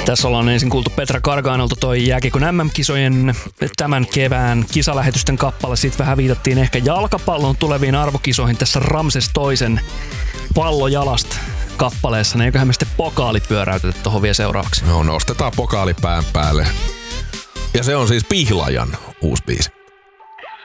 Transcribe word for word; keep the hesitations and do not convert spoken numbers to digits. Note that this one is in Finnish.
Tässä ollaan ensin kuultu Petra Karganolta toi jääkiekon äm äm-kisojen tämän kevään kisalähetysten kappale. Sitten vähän viitattiin ehkä jalkapallon tuleviin arvokisoihin tässä Ramses toisen pallojalasta kappaleessa. Eiköhän me sitten pokaali pyöräytetä tuohon vielä seuraavaksi. No, nostetaan pokaali pään päälle. Ja se on siis Pihlajan uusi biisi.